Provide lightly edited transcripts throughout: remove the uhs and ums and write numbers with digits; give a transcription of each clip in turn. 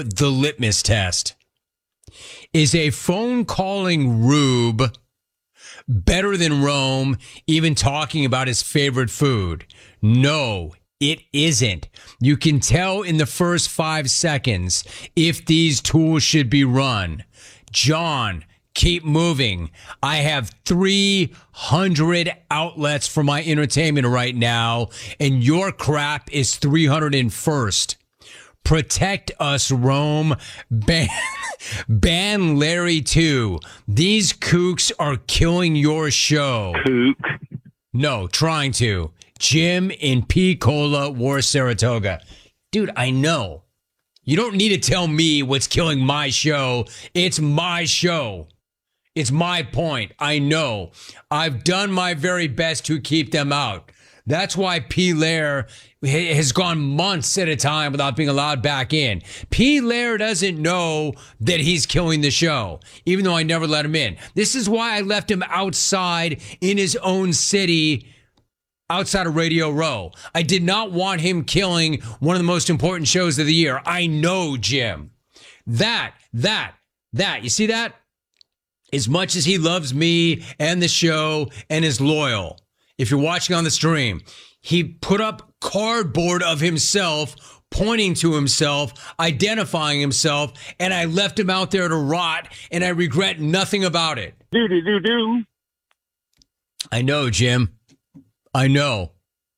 for the litmus test. Is a phone calling rube better than Rome even talking about his favorite food? No, it isn't. You can tell in the first 5 seconds if these tools should be run. John, keep moving. I have 300 outlets for my entertainment right now, and your crap is 301st. Protect us, Rome. Ban Larry too. These kooks are killing your show. Kook. No, trying to. Jim in P-Cola, War, Saratoga. Dude, I know. You don't need to tell me what's killing my show. It's my show. It's my point. I know. I've done my very best to keep them out. That's why P. Lair has gone months at a time without being allowed back in. P. Lair doesn't know that he's killing the show, even though I never let him in. This is why I left him outside in his own city, outside of Radio Row. I did not want him killing one of the most important shows of the year. I know, Jim. That. You see that? As much as he loves me and the show and is loyal, if you're watching on the stream, he put up cardboard of himself, pointing to himself, identifying himself, and I left him out there to rot, and I regret nothing about it. Do. I know, Jim. I know.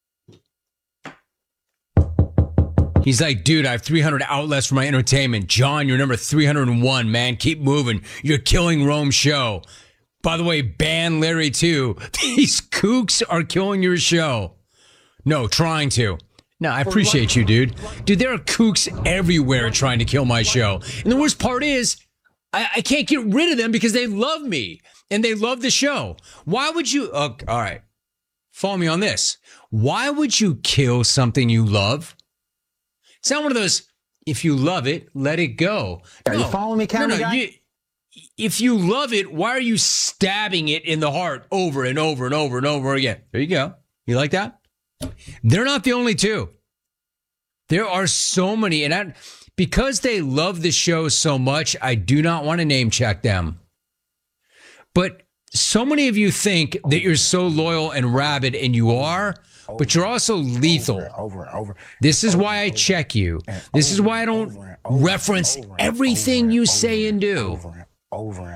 He's like, dude, I have 300 outlets for my entertainment. John, you're number 301, man. Keep moving. You're killing Rome's show. By the way, ban Larry too. These kooks are killing your show. No, trying to. No, I appreciate you, dude. Dude, there are kooks everywhere trying to kill my show. And the worst part is, I can't get rid of them because they love me and they love the show. Why would you? All right. Follow me on this. Why would you kill something you love? It's not one of those, if you love it, let it go. Are you following me, Camera Guy? If you love it, why are you stabbing it in the heart over and over and over and over again? There you go. You like that? They're not the only two. There are so many. And because they love the show so much, I do not want to name check them. But so many of you think that you're so loyal and rabid, and you are, but you're also lethal. Over. This is why I check you. This is why I don't reference everything you say and do. Over.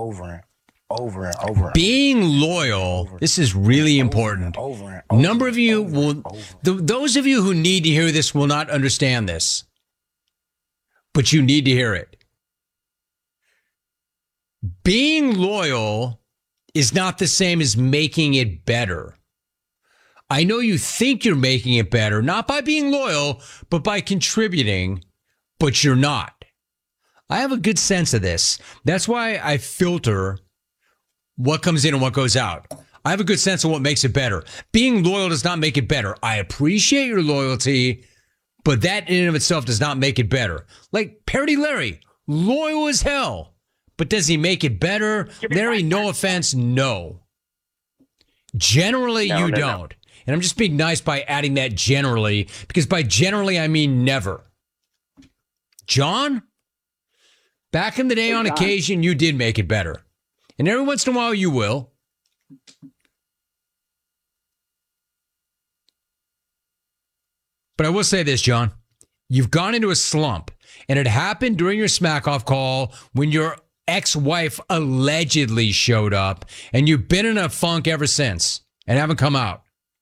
Being loyal, this is really important. Number of you will, those of you who need to hear this will not understand this, but you need to hear it. Being loyal is not the same as making it better. I know you think you're making it better, not by being loyal, but by contributing, but you're not. I have a good sense of this. That's why I filter what comes in and what goes out. I have a good sense of what makes it better. Being loyal does not make it better. I appreciate your loyalty, but that in and of itself does not make it better. Like Parody Larry, loyal as hell, but does he make it better? Larry, no offense, no. Generally, you don't. And I'm just being nice by adding that generally, because by generally, I mean never. John? Back in the day, on occasion, you did make it better. And every once in a while, you will. But I will say this, John. You've gone into a slump. And it happened during your smack-off call when your ex-wife allegedly showed up. And you've been in a funk ever since and haven't come out.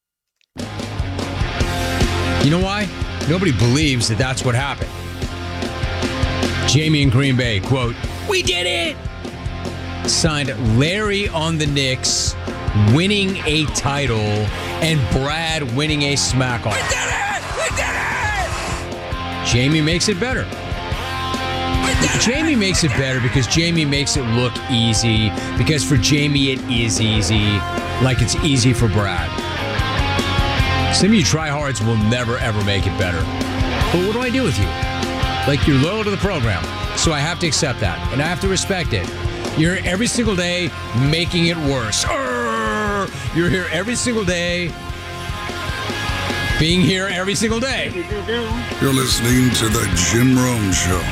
You know why? Nobody believes that that's what happened. Jamie in Green Bay, quote, "We did it!" Signed Larry on the Knicks, winning a title, and Brad winning a smack-off. We did it! We did it! Jamie makes it better. Jamie makes it better because Jamie makes it look easy, because for Jamie it is easy, like it's easy for Brad. Some of you tryhards will never, ever make it better. But what do I do with you? Like, you're loyal to the program, so I have to accept that, and I have to respect it. You're here every single day making it worse. You're here every single day, being here every single day. You're listening to The Jim Rome Show.